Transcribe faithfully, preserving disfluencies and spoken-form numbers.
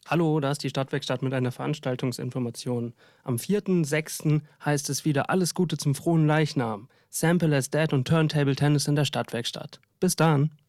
Hallo, da ist die Stadtwerkstatt mit einer Veranstaltungsinformation. Am vierten sechsten heißt es wieder alles Gute zum frohen Leichnam. Sample as Dead und Turntable Tennis in der Stadtwerkstatt. Bis dann!